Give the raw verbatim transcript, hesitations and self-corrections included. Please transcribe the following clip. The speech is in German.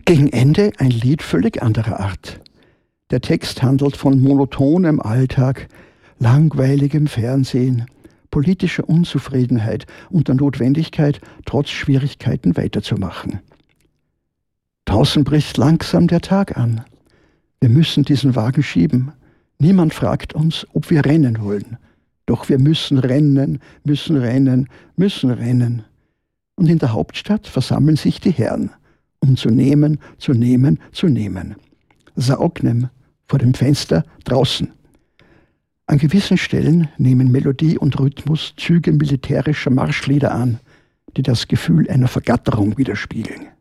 Gegen Ende ein Lied völlig anderer Art. Der Text handelt von monotonem Alltag, langweiligem Fernsehen, politischer Unzufriedenheit und der Notwendigkeit, trotz Schwierigkeiten weiterzumachen. Draußen bricht langsam der Tag an. Wir müssen diesen Wagen schieben. Niemand fragt uns, ob wir rennen wollen. Doch wir müssen rennen, müssen rennen, müssen rennen. Und in der Hauptstadt versammeln sich die Herren, um zu nehmen, zu nehmen, zu nehmen. Saugnem vor dem Fenster draußen. An gewissen Stellen nehmen Melodie und Rhythmus Züge militärischer Marschlieder an, die das Gefühl einer Vergatterung widerspiegeln.